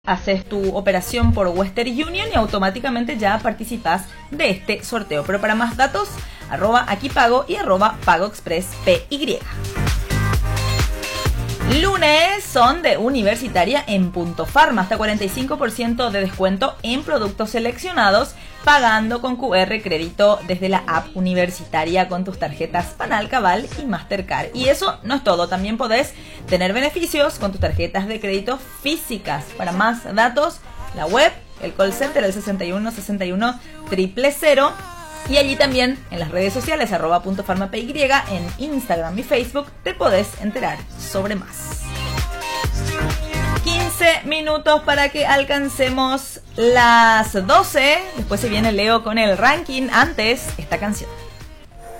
Haces tu operación por Western Union y automáticamente ya participas de este sorteo. Pero para más datos, @aquipago y @pagoexpresspy. Lunes son de Universitaria en Punto Farma. Hasta 45% de descuento en productos seleccionados pagando con QR crédito desde la app Universitaria con tus tarjetas Panal, Cabal y Mastercard. Y eso no es todo. También podés tener beneficios con tus tarjetas de crédito físicas. Para más datos, la web, el call center, el 61 61 000. Y allí también en las redes sociales @.farmapy, en Instagram y Facebook te podés enterar sobre más. 15 minutos para que alcancemos las 12. Después se viene Leo con el ranking. Antes, esta canción.